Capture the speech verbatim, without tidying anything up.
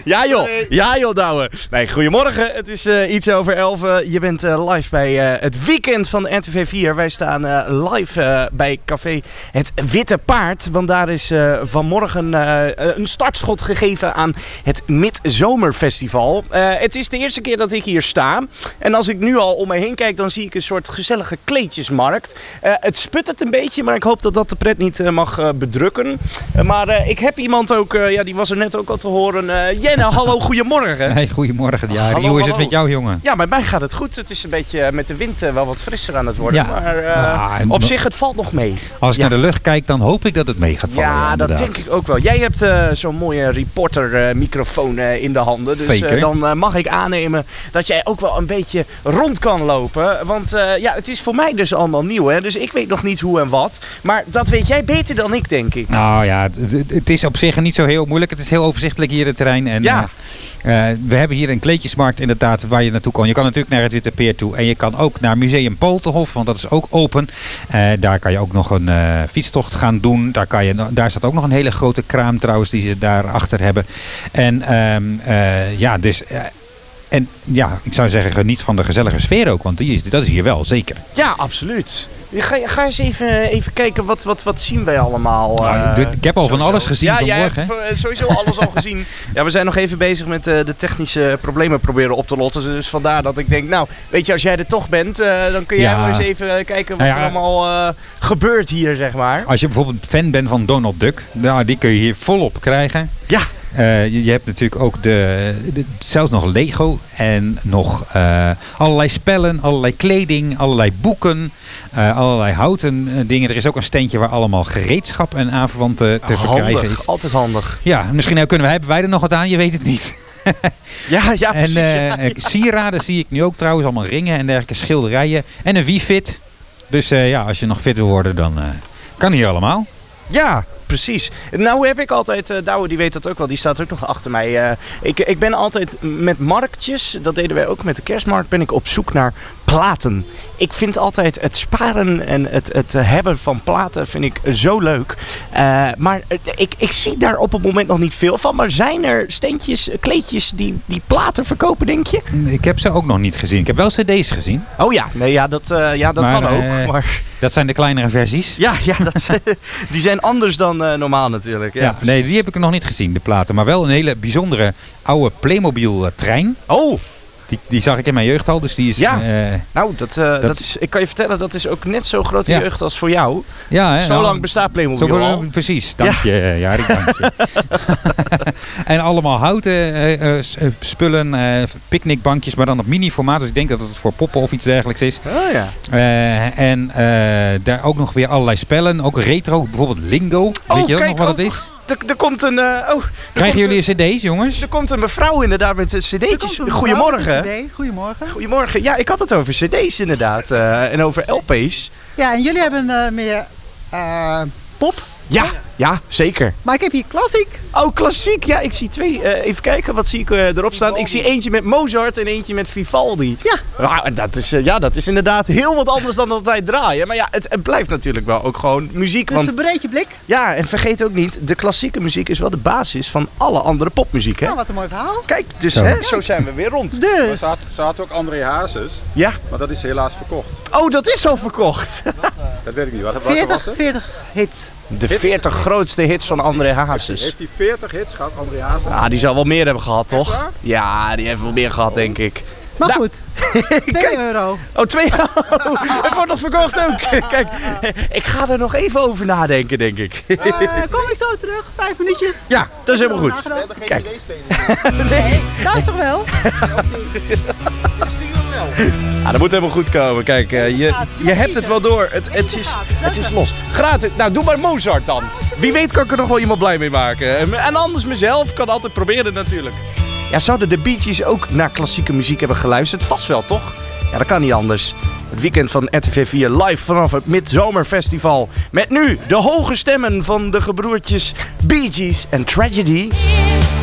Ja joh, ja joh Douwe. Nee, goedemorgen, het is uh, iets over elf. Je bent uh, live bij uh, het weekend van R T V vier. Wij staan uh, live uh, bij café Het Witte Paard. Want daar is uh, vanmorgen uh, een startschot gegeven aan het Midzomerfestival. Uh, het is de eerste keer dat ik hier sta. En als ik nu al om me heen kijk, dan zie ik een soort gezellige kleedjesmarkt. Uh, het sputtert een beetje, maar ik hoop dat dat de pret niet uh, mag uh, bedrukken. Uh, maar uh, ik heb iemand ook, uh, ja, die was er net ook al te horen. Uh, Jenne, hallo, goedemorgen. Hey, goedemorgen. Ja, hallo, hoe is hallo. het met jou, jongen? Ja, met mij gaat het goed. Het is een beetje met de wind uh, wel wat frisser aan het worden. Ja. Maar uh, ja, op zich, het valt nog mee. Als ik ja. naar de lucht kijk, dan hoop ik dat het mee gaat vallen. Ja, ja dat denk ik ook wel. Jij hebt uh, zo'n mooie reporter-microfoon uh, uh, in de handen. Dus Zeker. Uh, dan uh, mag ik aannemen dat jij ook wel een beetje rond kan lopen. Want uh, ja, het is voor mij dus allemaal nieuw. Hè? Dus ik weet nog niet hoe en wat. Maar dat weet jij beter dan ik, denk ik. Nou ja, het, het is op zich niet zo heel moeilijk. Het is heel overzichtelijk hier het terrein. En, ja. Uh, Uh, we hebben hier een kleedjesmarkt inderdaad waar je naartoe kan. Je kan natuurlijk naar het Witte Peer toe. En je kan ook naar Museum Polterhof, want dat is ook open. Uh, daar kan je ook nog een uh, fietstocht gaan doen. Daar, kan je, daar staat ook nog een hele grote kraam trouwens die ze daarachter hebben. En um, uh, ja, dus... Uh, En ja, ik zou zeggen, geniet van de gezellige sfeer ook. Want die is, dat is hier wel, zeker. Ja, absoluut. Ga, ga eens even, even kijken, wat, wat, wat zien wij allemaal? Uh, nou, de, ik heb al sowieso. van alles gezien ja, vanmorgen. Ja, jij hebt sowieso alles al gezien. Ja, we zijn nog even bezig met uh, de technische problemen proberen op te lossen. Dus vandaar dat ik denk, nou, weet je, als jij er toch bent, uh, dan kun jij ja. wel eens even kijken wat nou ja, er allemaal uh, gebeurt hier, zeg maar. Als je bijvoorbeeld fan bent van Donald Duck, nou, die kun je hier volop krijgen. Ja. Uh, je, je hebt natuurlijk ook de, de, zelfs nog Lego en nog uh, allerlei spellen, allerlei kleding, allerlei boeken, uh, allerlei houten uh, dingen. Er is ook een standje waar allemaal gereedschap en aanverwanten te handig, verkrijgen is. Altijd handig. Ja, misschien nou kunnen wij, hebben wij er nog wat aan, je weet het niet. ja, ja, precies. En uh, ja, ja. sieraden zie ik nu ook trouwens, allemaal ringen en dergelijke, schilderijen. En een Wii-Fit. Dus uh, ja, als je nog fit wil worden, dan uh, kan hier allemaal. Ja, precies. Nou heb ik altijd, uh, Douwe die weet dat ook wel, die staat ook nog achter mij. Uh, ik, ik ben altijd met marktjes, dat deden wij ook met de kerstmarkt, ben ik op zoek naar platen. Ik vind altijd het sparen en het, het hebben van platen vind ik zo leuk. Uh, maar ik, ik zie daar op het moment nog niet veel van. Maar zijn er steentjes, kleedjes die, die platen verkopen, denk je? Ik heb ze ook nog niet gezien. Ik heb wel cd's gezien. Oh ja, nee, ja dat, uh, ja, dat maar, kan ook. Uh, maar... Dat zijn de kleinere versies. Ja, ja dat, die zijn anders dan uh, normaal natuurlijk. Ja, ja, nee, die heb ik nog niet gezien, de platen. Maar wel een hele bijzondere oude Playmobil uh, trein. Oh! Die, die zag ik in mijn jeugd al, dus die is... Ja, uh, nou, dat, uh, dat, dat is, ik kan je vertellen, dat is ook net zo grote ja. jeugd als voor jou. Ja, hè, zo nou, lang bestaat Playmobil zo, al. Precies, dank ja. je, Jarik, dank je. En allemaal houten uh, uh, spullen, uh, picknickbankjes, maar dan op mini-formaat. Dus ik denk dat het voor poppen of iets dergelijks is. Oh ja. Uh, en uh, daar ook nog weer allerlei spellen, ook retro, bijvoorbeeld Lingo. Oh, weet je ook kijk, nog wat oh. het is? Er komt een... Uh, oh, Krijgen jullie een cd's, jongens? Er komt een mevrouw inderdaad met cd'tjes. Goedemorgen. C D. Goedemorgen. Goedemorgen. Ja, ik had het over cd's inderdaad. Uh, en over L P's. Ja, en jullie hebben uh, meer uh, pop. Ja, ja, zeker. Maar ik heb hier klassiek. Oh, klassiek. Ja, ik zie twee. Uh, even kijken, wat zie ik uh, erop staan? Ik zie eentje met Mozart en eentje met Vivaldi. Ja. Nou, dat is, uh, ja, dat is inderdaad heel wat anders dan dat wij draaien. Maar ja, het, het blijft natuurlijk wel ook gewoon muziek. Dus want, een breedje blik. Ja, en vergeet ook niet, de klassieke muziek is wel de basis van alle andere popmuziek. Hè? Nou, wat een mooi verhaal. Kijk, dus zo, hè, zo zijn we weer rond. Dus. Er staat, staat ook André Hazes. Ja. Maar dat is helaas verkocht. Oh, dat is al verkocht. Dat weet ik niet. Wat, wat veertig, was het? veertig hits. De veertig grootste hits van André Hazes. Heeft hij veertig hits gehad, André Hazes? Ja, die zal wel meer hebben gehad, toch? Echt waar? Ja, die heeft wel meer gehad, denk ik. Maar nou, goed, twee euro. Oh, twee euro. Het wordt nog verkocht ook. Kijk, ik ga er nog even over nadenken, denk ik. Uh, kom ik zo terug, vijf minuutjes. Ja, dat is helemaal goed. We hebben geen Kijk. idee. Nee. Dat is toch wel? Ah, dat moet helemaal goed komen. Kijk, uh, je, je hebt het wel door. Het, het, is, het is los. Gratis. Nou, doe maar Mozart dan. Wie weet kan ik er nog wel iemand blij mee maken. En anders mezelf. Kan altijd proberen natuurlijk. Ja, zouden de Bee Gees ook naar klassieke muziek hebben geluisterd? Vast wel, toch? Ja, dat kan niet anders. Het weekend van R T V vier live vanaf het Midzomerfestival. Met nu de hoge stemmen van de gebroertjes Bee Gees en Tragedy.